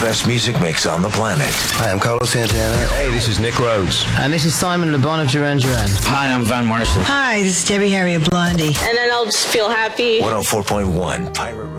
best music mix on the planet. Hi, I'm Carlos Santana. Hey, this is Nick Rhodes. And this is Simon Le Bon of Duran Duran. Hi, I'm Van Morrison. Hi, this is Debbie Harry of Blondie. And then I'll just feel happy. 104.1 Pirate